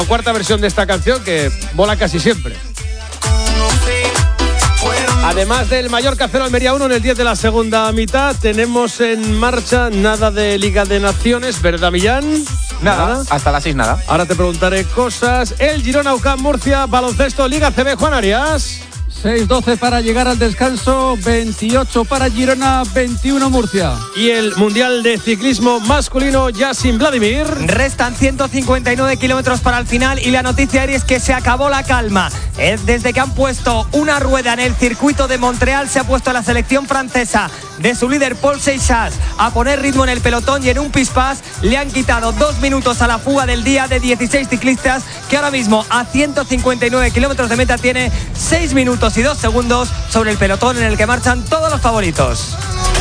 Cuarta versión de esta canción que bola casi siempre. Además del Mallorca 0 Almería 1 en el 10 de la segunda mitad, tenemos en marcha nada de Liga de Naciones, ¿verdad, Millán? Nada, hasta las 6 nada. Ahora te preguntaré cosas. El Girona UCAM Murcia, baloncesto Liga CB, Juan Arias. 6-12 para llegar al descanso, 28 para Girona, 21 Murcia. Y el Mundial de Ciclismo masculino ya sin Vladimir. Restan 159 kilómetros para el final y la noticia es que se acabó la calma. Desde que han puesto una rueda en el circuito de Montreal, se ha puesto la selección francesa de su líder Paul Seixas a poner ritmo en el pelotón, y en un pispás le han quitado 2 minutos a la fuga del día de 16 ciclistas, que ahora mismo a 159 kilómetros de meta tiene 6 minutos y 2 segundos sobre el pelotón en el que marchan todos los favoritos.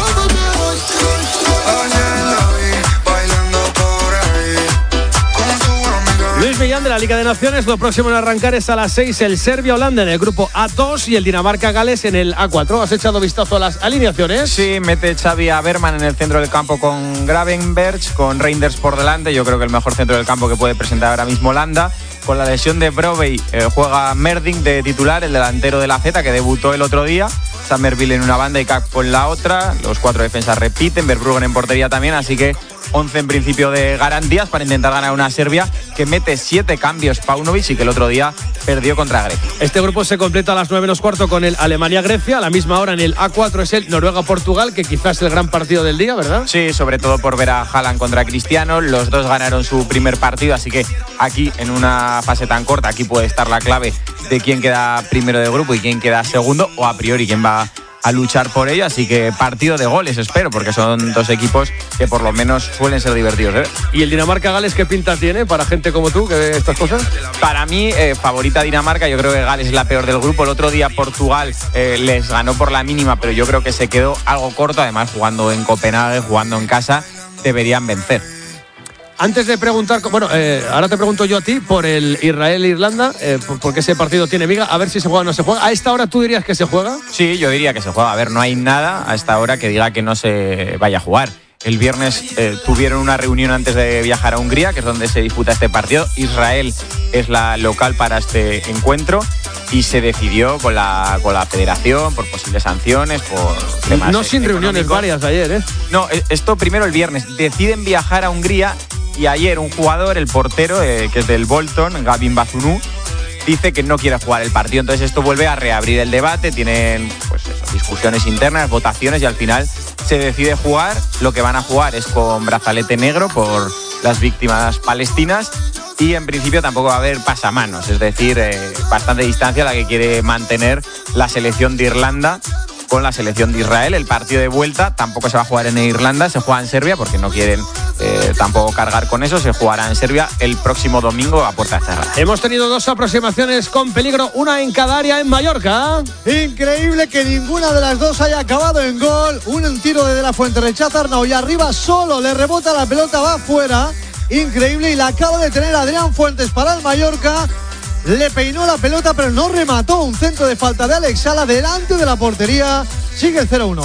Luis Millán de la Liga de Naciones. Lo próximo en arrancar es a las 6 el Serbia-Holanda en el grupo A2 y el Dinamarca-Gales en el A4. ¿Has echado vistazo a las alineaciones? Sí, mete Xavi a Berman en el centro del campo con Gravenberch, con Reinders por delante. Yo creo que el mejor centro del campo que puede presentar ahora mismo Holanda. Con la lesión de Brovey juega Merding de titular, el delantero de la Z que debutó el otro día. Summerville en una banda y Kakpo en la otra. Los 4 defensas repiten, Verbruggen en portería también, así que 11 en principio de garantías para intentar ganar una Serbia que mete 7 cambios Paunovic y que el otro día perdió contra Grecia. Este grupo se completa a las 9:15 con el Alemania-Grecia. A la misma hora en el A4 es el Noruega-Portugal, que quizás es el gran partido del día, ¿verdad? Sí, sobre todo por ver a Haaland contra Cristiano. Los dos ganaron su primer partido, así que aquí en una fase tan corta, aquí puede estar la clave de quién queda primero del grupo y quién queda segundo, o a priori quién va a luchar por ello, así que partido de goles espero, porque son dos equipos que por lo menos suelen ser divertidos, ¿eh? ¿Y el Dinamarca-Gales qué pinta tiene para gente como tú que ve estas cosas? Para mí, favorita Dinamarca. Yo creo que Gales es la peor del grupo. El otro día Portugal les ganó por la mínima, pero yo creo que se quedó algo corto. Además, jugando en Copenhague, jugando en casa, deberían vencer. Antes de preguntar, bueno, ahora te pregunto yo a ti por el Israel-Irlanda, porque ese partido tiene miga, a ver si se juega o no se juega. ¿A esta hora tú dirías que se juega? Sí, yo diría que se juega. A ver, no hay nada a esta hora que diga que no se vaya a jugar. El viernes tuvieron una reunión antes de viajar a Hungría, que es donde se disputa este partido. Israel es la local para este encuentro y se decidió con la federación por posibles sanciones, por temas no sin reuniones varias ayer, ¿eh? No, esto primero el viernes. Deciden viajar a Hungría y ayer un jugador, el portero, que es del Bolton, Gavin Bazunu, dice que no quiere jugar el partido. Entonces esto vuelve a reabrir el debate. Tienen pues eso, discusiones internas, votaciones y al final se decide jugar. Lo que van a jugar es con brazalete negro por las víctimas palestinas y en principio tampoco va a haber pasamanos, es decir, bastante distancia la que quiere mantener la selección de Irlanda con la selección de Israel. El partido de vuelta tampoco se va a jugar en Irlanda, se juega en Serbia porque no quieren tampoco cargar con eso. Se jugará en Serbia el próximo domingo a puerta cerrada. Hemos tenido 2 aproximaciones con peligro, una en cada área en Mallorca. Increíble que ninguna de las dos haya acabado en gol. Un tiro de la Fuente rechaza Arnau y arriba solo le rebota la pelota, va afuera. Increíble, y la acaba de tener Adrián Fuentes para el Mallorca. Le peinó la pelota pero no remató. Un centro de falta de Alex Sala delante de la portería. Sigue el 0-1.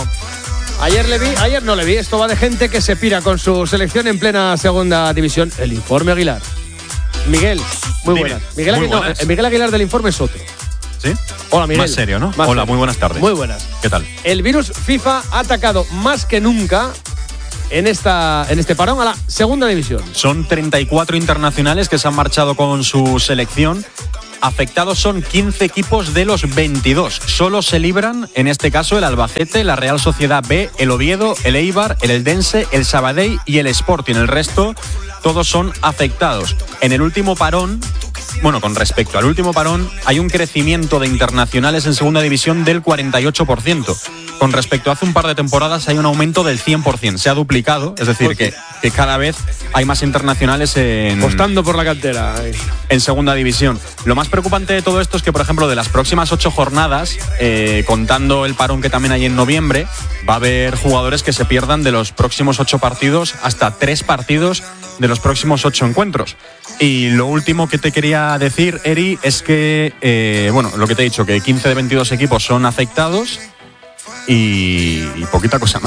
Ayer no le vi. Esto va de gente que se pira con su selección en plena segunda división. El informe Aguilar. Miguel, muy buenas. Miguel Aguilar del informe es otro. ¿Sí? Hola, Miguel. Más serio, ¿no? Más Hola, serio. muy buenas tardes. Muy buenas. ¿Qué tal? El virus FIFA ha atacado más que nunca en este parón a la segunda división. Son 34 internacionales que se han marchado con su selección. Afectados son 15 equipos de los 22. Solo se libran, en este caso, el Albacete, la Real Sociedad B, el Oviedo, el Eibar, el Eldense, el Sabadell y el Sporting. El resto, todos son afectados. En el último parón, bueno, con respecto al último parón, hay un crecimiento de internacionales en segunda división del 48%. Con respecto a hace un par de temporadas hay un aumento del 100%. Se ha duplicado, es decir, que cada vez hay más internacionales apostando por la cantera en segunda división. Lo más preocupante de todo esto es que, por ejemplo, de las próximas 8 jornadas, contando el parón que también hay en noviembre, va a haber jugadores que se pierdan de los próximos 8 partidos hasta 3 partidos de los próximos 8 encuentros. Y lo último que te quería decir, Eri, es que, bueno, lo que te he dicho, que 15 de 22 equipos son afectados y poquita cosa más.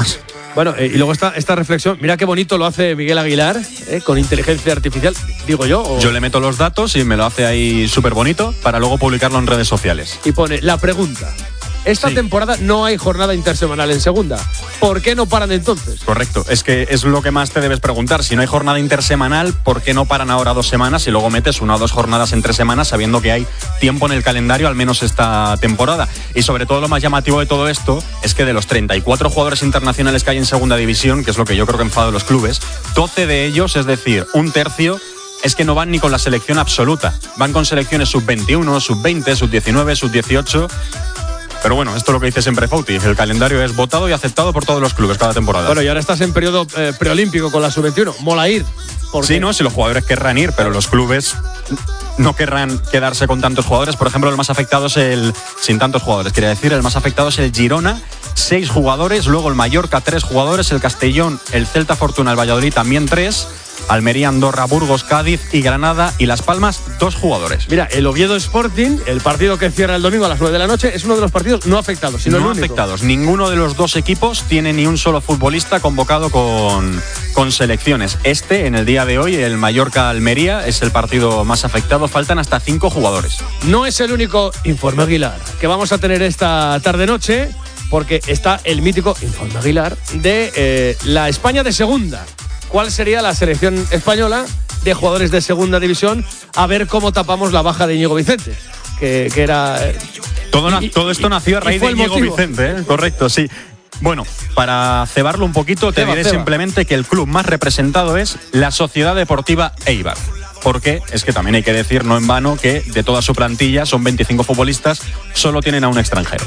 Bueno, y luego esta reflexión, mira qué bonito lo hace Miguel Aguilar, con inteligencia artificial, digo yo. Yo le meto los datos y me lo hace ahí súper bonito para luego publicarlo en redes sociales. Y pone, la pregunta, esta temporada no hay jornada intersemanal en segunda, ¿por qué no paran entonces? Correcto, es que es lo que más te debes preguntar. Si no hay jornada intersemanal, ¿por qué no paran ahora 2 semanas y luego metes 1 o 2 jornadas entre semanas sabiendo que hay tiempo en el calendario, al menos esta temporada? Y sobre todo lo más llamativo de todo esto es que de los 34 jugadores internacionales que hay en segunda división, que es lo que yo creo que enfada a los clubes, 12 de ellos, es decir, 1/3, es que no van ni con la selección absoluta. Van con selecciones sub-21, sub-20, sub-19, sub-18... Pero bueno, esto es lo que dice siempre Fauti. El calendario es votado y aceptado por todos los clubes cada temporada. Bueno, y ahora estás en periodo preolímpico con la sub-21. Mola ir. Sí, no, si los jugadores querrán ir, pero los clubes no querrán quedarse con tantos jugadores. Por ejemplo, el más afectado es sin tantos jugadores, quería decir, el más afectado es el Girona, 6 jugadores, luego el Mallorca, 3 jugadores, el Castellón, el Celta Fortuna, el Valladolid también 3, Almería, Andorra, Burgos, Cádiz y Granada y Las Palmas, 2 jugadores. Mira, el Oviedo Sporting, el partido que cierra el domingo a las 9 de la noche, es uno de los partidos no afectados, sino no el único. Afectados. Ninguno de los 2 equipos tiene ni un solo futbolista convocado con selecciones. En el día de hoy, el Mallorca-Almería es el partido más afectado. Faltan hasta 5 jugadores. No es el único Informe Aguilar que vamos a tener esta tarde-noche, porque está el mítico Informe Aguilar de la España de segunda. ¿Cuál sería la selección española de jugadores de segunda división? A ver cómo tapamos la baja de Íñigo Vicente, que era... Todo esto nació a raíz de Íñigo Vicente, ¿eh? Correcto, sí. Bueno, para cebarlo un poquito, te diré simplemente que el club más representado es la Sociedad Deportiva Eibar. Porque es que también hay que decir, no en vano, que de toda su plantilla, son 25 futbolistas, solo tienen a un extranjero.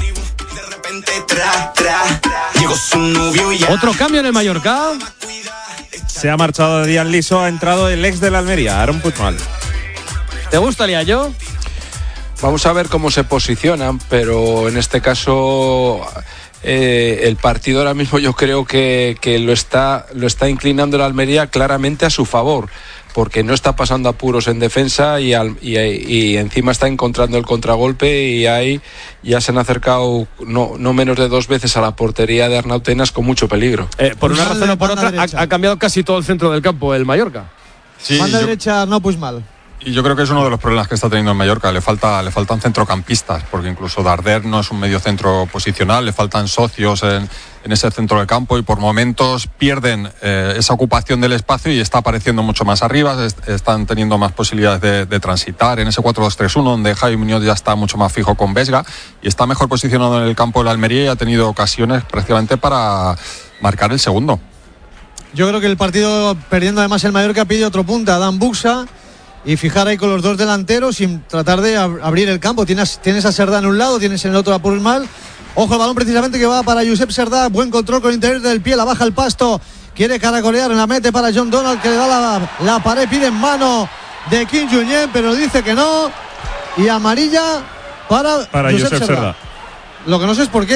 Otro cambio en el Mallorca. Se ha marchado de Díaz Liso, ha entrado el ex de la Almería, Aaron Puigmal. ¿Te gusta, Liallo? Vamos a ver cómo se posicionan, pero en este caso el partido ahora mismo yo creo que lo está inclinando la Almería claramente a su favor, porque no está pasando apuros en defensa y encima está encontrando el contragolpe, y ahí ya se han acercado no menos de 2 veces a la portería de Arnau Tenas con mucho peligro. Por una razón o por otra ha cambiado casi todo el centro del campo el Mallorca. Sí, banda derecha no Puigmal. Y yo creo que es uno de los problemas que está teniendo el Mallorca. Le faltan centrocampistas, porque incluso Darder no es un medio centro posicional, le faltan socios en ese centro del campo, y por momentos pierden esa ocupación del espacio y está apareciendo mucho más arriba, están teniendo más posibilidades de transitar en ese 4-2-3-1, donde Javi Muñoz ya está mucho más fijo con Vesga y está mejor posicionado en el campo de la Almería y ha tenido ocasiones prácticamente para marcar el segundo. Yo creo que el partido, perdiendo además el Mallorca, pide otro punta, Dan Buxa, y fijar ahí con los 2 delanteros sin tratar de abrir el campo. Tienes a Serdá en un lado, tienes en el otro a Puigmal. Ojo, el balón precisamente que va para Josep Serdá, buen control con el interior del pie, la baja el pasto, quiere caracolear, la mete para John Donald, que le da la pared, pide en mano de Kim Junyent, pero dice que no, y amarilla para Josep Serdá. Lo que no sé es por qué.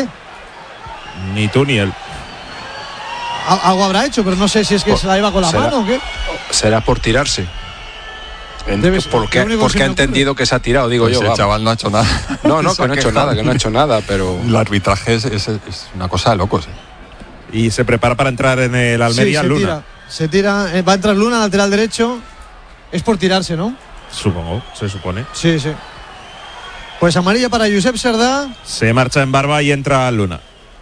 Ni tú ni él. Algo habrá hecho, pero no sé si es que se la lleva con la mano o qué. Será por tirarse. Porque ha entendido que se ha tirado, digo pues yo. El chaval no ha hecho nada. No, que no ha hecho nada, pero... El arbitraje es una cosa de locos. Y se prepara para entrar en el Almería. Sí, Luna. Se tira, va a entrar Luna, lateral derecho. Es por tirarse, ¿no? Supongo, se supone. Sí. Pues amarilla para Josep Serdá. Se marcha en Barba y entra Luna.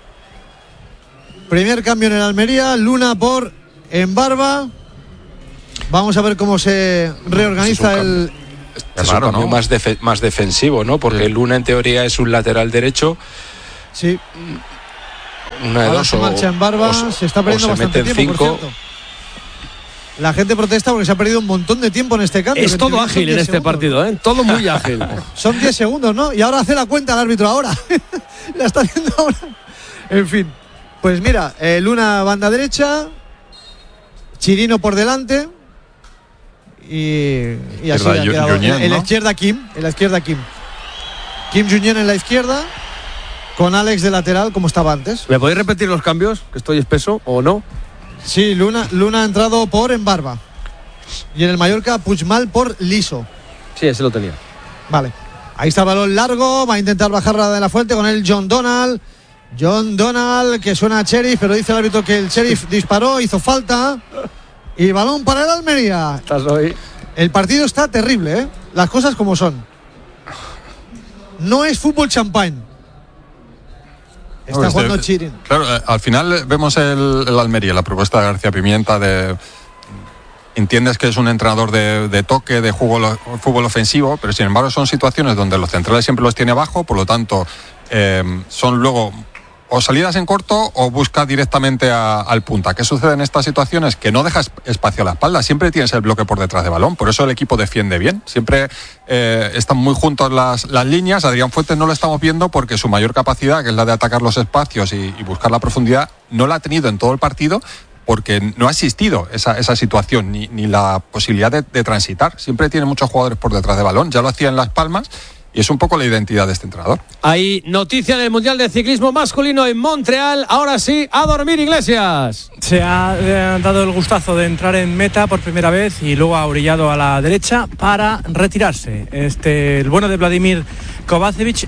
Primer cambio en el Almería, Luna por en Barba. Vamos a ver cómo se reorganiza el... Es un cambio más defensivo, ¿no? Porque Luna en teoría es un lateral derecho. Sí. Una de ahora dos, se marcha en Barba, se está perdiendo bastante tiempo, por cierto. La gente protesta porque se ha perdido un montón de tiempo en este cambio. Es todo ágil en este partido, ¿eh? Todo muy ágil. Son 10 segundos, ¿no? Y ahora hace la cuenta el árbitro ahora. La está haciendo ahora. En fin. Pues mira, Luna banda derecha, Chirino por delante y así ha quedado. En la izquierda Kim. Kim Junyent en la izquierda, con Alex de lateral, como estaba antes. ¿Me podéis repetir los cambios? Que estoy espeso, ¿o no? Sí, Luna ha entrado por en Barba. Y en el Mallorca, Puigmal por Liso. Sí, ese lo tenía. Vale. Ahí está el balón largo, va a intentar bajarla de la fuente con el John Donald. John Donald, que suena a sheriff, pero dice el árbitro que el sheriff disparó, hizo falta. Y balón para el Almería. Estás hoy. El partido está terrible, ¿eh? Las cosas como son. No es fútbol champán. Está jugando Chirin. Claro, al final vemos el Almería, la propuesta de García Pimienta entiendes que es un entrenador de toque, de fútbol ofensivo, pero sin embargo son situaciones donde los centrales siempre los tiene abajo, por lo tanto son luego o salidas en corto o busca directamente al punta. ¿Qué sucede en estas situaciones? Que no dejas espacio a la espalda, siempre tienes el bloque por detrás de balón, por eso el equipo defiende bien, siempre están muy juntos las líneas. Adrián Fuentes no lo estamos viendo porque su mayor capacidad, que es la de atacar los espacios y buscar la profundidad, no la ha tenido en todo el partido, porque no ha existido esa situación ni la posibilidad de transitar. Siempre tiene muchos jugadores por detrás de balón, ya lo hacía en Las Palmas. Y es un poco la identidad de este entrenador. Hay noticia en el Mundial de Ciclismo Masculino en Montreal. Ahora sí, a dormir, Iglesias. Se ha dado el gustazo de entrar en meta por primera vez y luego ha orillado a la derecha para retirarse. El bueno de Vladimir Kovacic,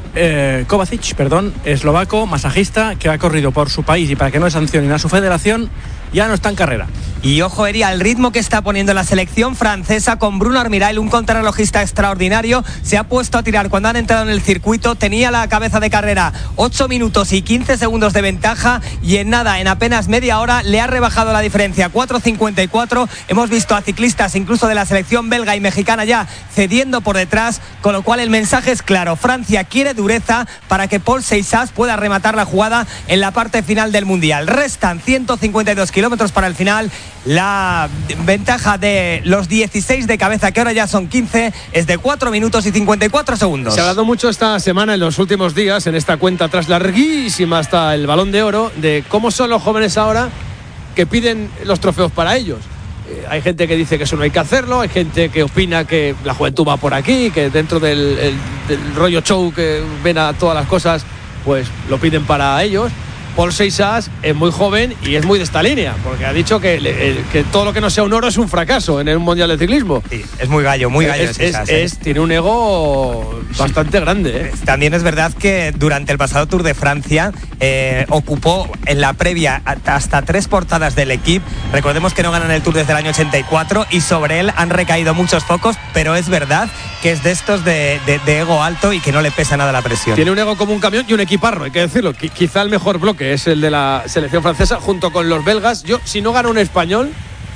eslovaco, masajista, que ha corrido por su país y para que no le sancionen a su federación, ya no está en carrera. Y ojo, Eri, al ritmo que está poniendo la selección francesa con Bruno Armirail, un contrarrelojista extraordinario, se ha puesto a tirar cuando han entrado en el circuito. Tenía la cabeza de carrera 8 minutos y 15 segundos de ventaja y en apenas media hora le ha rebajado la diferencia, 4.54. Hemos visto a ciclistas incluso de la selección belga y mexicana ya cediendo por detrás, con lo cual el mensaje es claro: Francia quiere dureza para que Paul Seyssat pueda rematar la jugada en la parte final del Mundial. Restan 152 kilómetros para el final. La ventaja de los 16 de cabeza, que ahora ya son 15, es de 4 minutos y 54 segundos. Se ha hablado mucho esta semana, en los últimos días, en esta cuenta atrás larguísima hasta el Balón de Oro, de cómo son los jóvenes ahora que piden los trofeos para ellos. Hay gente que dice que eso no hay que hacerlo, hay gente que opina que la juventud va por aquí, que dentro del rollo show que ven a todas las cosas, pues lo piden para ellos. Paul Seyssat es muy joven y es muy de esta línea, porque ha dicho que todo lo que no sea un oro es un fracaso en el Mundial de Ciclismo. Sí, es muy gallo, Seyssat, tiene un ego bastante grande. También es verdad que durante el pasado Tour de Francia ocupó en la previa hasta 3 portadas del equipo. Recordemos que no ganan el Tour desde el año 84 y sobre él han recaído muchos focos, pero es verdad que es de estos de ego alto y que no le pesa nada la presión. Tiene un ego como un camión y un equiparro, hay que decirlo. Quizá el mejor bloque es el de la selección francesa junto con los belgas. Si no gana un español,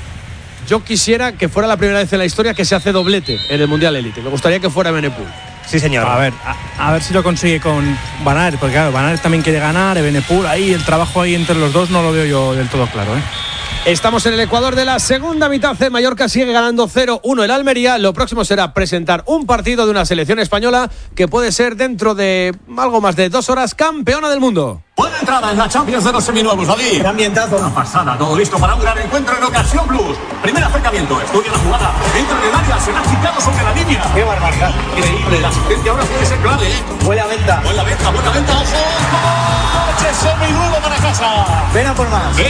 yo quisiera que fuera la primera vez en la historia que se hace doblete en el Mundial Elite. Me gustaría que fuera Evenepoel. Sí, señor. A ver si lo consigue con Van Aert, porque claro, Van Aert también quiere ganar, Evenepoel, ahí el trabajo ahí entre los dos no lo veo yo del todo claro, ¿eh? Estamos en el Ecuador de la segunda mitad. Mallorca sigue ganando 0-1 el Almería. Lo próximo será presentar un partido de una selección española que puede ser dentro de algo más de 2 horas campeona del mundo. Buena entrada en la Champions de los seminuevos, David. Ambientazo. Una pasada, todo listo para un gran encuentro en Ocasión Plus. Primer acercamiento, estudia la jugada. Entra en el área, será quitado sobre la línea. Qué barbaridad. Increíble, la asistencia ahora puede ser clave. Buena venta. Buena venta, ojo. Coche seminuevo para casa. Ven a por más.